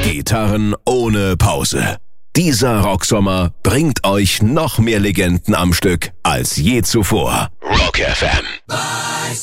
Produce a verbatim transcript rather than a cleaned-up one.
Gitarren ohne Pause. Dieser Rocksommer bringt euch noch mehr Legenden am Stück als je zuvor. Rock F M.